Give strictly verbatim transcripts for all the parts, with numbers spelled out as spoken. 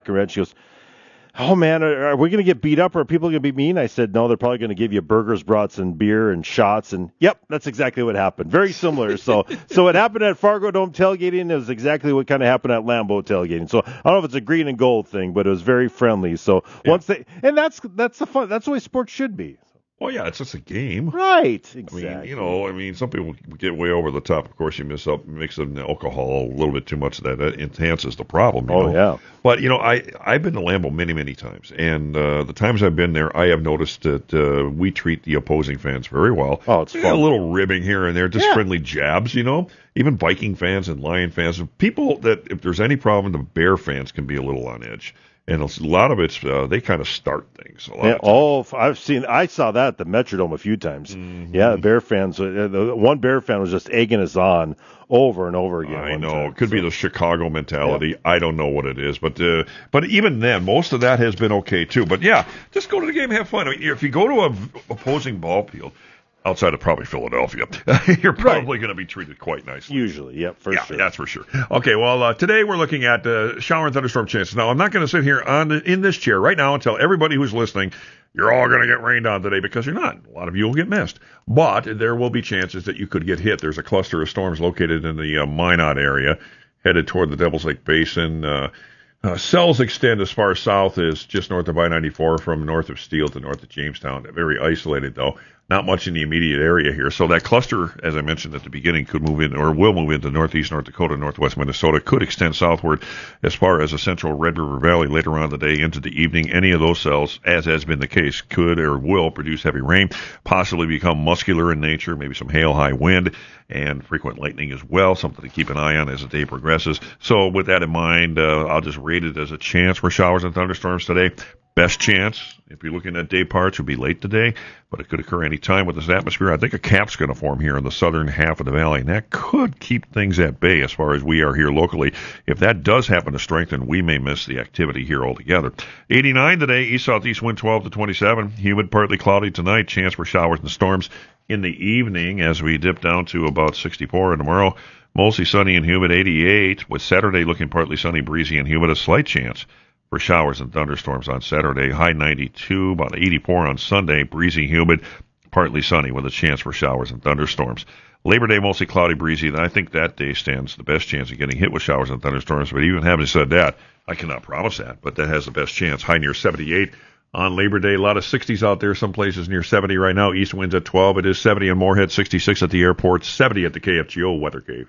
She goes, oh, man, are, are we going to get beat up or are people going to be mean? I said, no, they're probably going to give you burgers, brats, and beer and shots. And, yep, that's exactly what happened. Very similar. So so it happened at Fargo Dome tailgating. It was exactly what kind of happened at Lambeau tailgating. So I don't know if it's a green and gold thing, but it was very friendly. So yeah. once they – and that's that's the fun. That's the way sports should be. Well, yeah, it's just a game. Right, exactly. I mean, you know, I mean, some people get way over the top. Of course, you miss up, mix in alcohol a little bit too much. That, that enhances the problem. You oh, know? yeah. But, you know, I, I've been to Lambeau many, many times. And uh, the times I've been there, I have noticed that uh, we treat the opposing fans very well. Oh, it's we fun. got a little ribbing here and there, just yeah. friendly jabs, you know. Even Viking fans and Lion fans. People that, if there's any problem, the Bear fans can be a little on edge. And a lot of it's, uh, they kind of start things. A lot yeah, of oh, I've seen, I saw that at the Metrodome a few times. Mm-hmm. Yeah, Bear fans, uh, the one Bear fan was just egging us on over and over again. I know. Time, it could so. be the Chicago mentality. Yeah. I don't know what it is. But uh, but even then, most of that has been okay, too. But, yeah, just go to the game, have fun. I mean, if you go to a opposing ball field, outside of probably Philadelphia, you're probably right. going to be treated quite nicely. Usually, yep, for yeah, sure. That's for sure. Okay, well, uh, today we're looking at uh, shower and thunderstorm chances. Now, I'm not going to sit here on the, in this chair right now and tell everybody who's listening, you're all going to get rained on today, because you're not. A lot of you will get missed. But there will be chances that you could get hit. There's a cluster of storms located in the uh, Minot area, headed toward the Devil's Lake Basin. Uh, Uh, cells extend as far south as just north of I ninety-four, from north of Steele to north of Jamestown. They're very isolated, though. Not much in the immediate area here. So that cluster, as I mentioned at the beginning, could move in, or will move into northeast North Dakota, northwest Minnesota, could extend southward as far as the central Red River Valley later on in the day into the evening. Any of those cells, as has been the case, could or will produce heavy rain, possibly become muscular in nature, maybe some hail, high wind, and frequent lightning as well, something to keep an eye on as the day progresses. So with that in mind, uh, I'll just rate it as a chance for showers and thunderstorms today. Best chance, if you're looking at day parts, would be late today, but it could occur any time with this atmosphere. I think a cap's going to form here in the southern half of the valley, and that could keep things at bay as far as we are here locally. If that does happen to strengthen, we may miss the activity here altogether. eighty-nine today, east-southeast wind twelve to twenty-seven. Humid, partly cloudy tonight. Chance for showers and storms in the evening as we dip down to about sixty-four. And tomorrow, mostly sunny and humid, eighty-eight, with Saturday looking partly sunny, breezy, and humid. A slight chance for showers and thunderstorms on Saturday. High ninety-two, about eighty-four on Sunday. Breezy, humid, partly sunny with a chance for showers and thunderstorms. Labor Day, mostly cloudy, breezy, and I think that day stands the best chance of getting hit with showers and thunderstorms. But even having said that, I cannot promise that, but that has the best chance. High near seventy-eight on Labor Day. A lot of sixties out there, some places near seventy right now. East winds at twelve. It is seventy in Moorhead, sixty-six at the airport, seventy at the K F G O Weather Cave.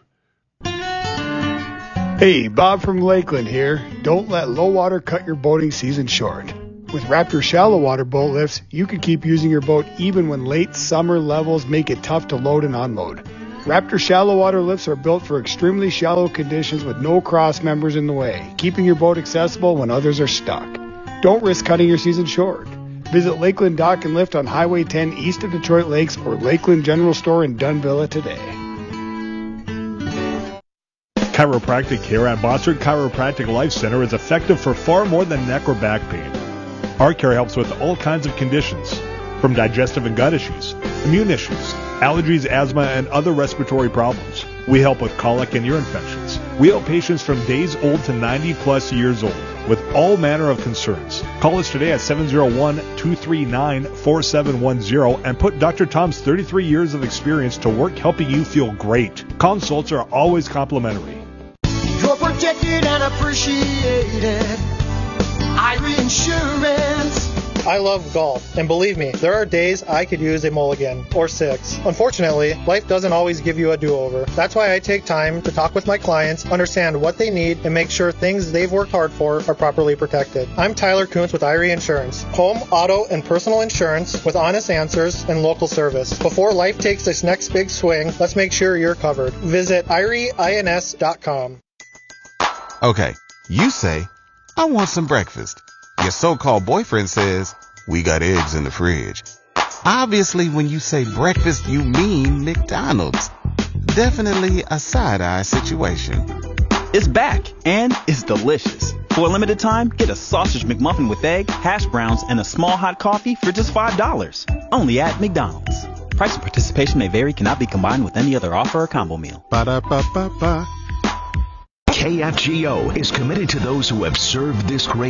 Hey, Bob from Lakeland here. Don't let low water cut your boating season short. With Raptor shallow water boat lifts, you can keep using your boat even when late summer levels make it tough to load and unload. Raptor shallow water lifts are built for extremely shallow conditions with no cross members in the way, keeping your boat accessible when others are stuck. Don't risk cutting your season short. Visit Lakeland Dock and Lift on Highway ten east of Detroit Lakes or Lakeland General Store in Dunvilla today. Chiropractic care at Bossard Chiropractic Life Center is effective for far more than neck or back pain. Our care helps with all kinds of conditions, from digestive and gut issues, immune issues, allergies, asthma, and other respiratory problems. We help with colic and ear infections. We help patients from days old to ninety plus years old with all manner of concerns. Call us today at seven oh one, two three nine, four seven one zero and put Doctor Tom's thirty-three years of experience to work helping you feel great. Consults are always complimentary. You're protected and appreciated. Irie Insurance. I love golf, and believe me, there are days I could use a mulligan, or six. Unfortunately, life doesn't always give you a do-over. That's why I take time to talk with my clients, understand what they need, and make sure things they've worked hard for are properly protected. I'm Tyler Kuntz with Irie Insurance. Home, auto, and personal insurance with honest answers and local service. Before life takes its next big swing, let's make sure you're covered. Visit irie ins dot com. Okay, you say, I want some breakfast. Your so-called boyfriend says, we got eggs in the fridge. Obviously, when you say breakfast, you mean McDonald's. Definitely a side-eye situation. It's back, and it's delicious. For a limited time, get a sausage McMuffin with egg, hash browns, and a small hot coffee for just five dollars. Only at McDonald's. Price and participation may vary, cannot be combined with any other offer or combo meal. Ba-da-ba-ba-ba. K F G O is committed to those who have served this great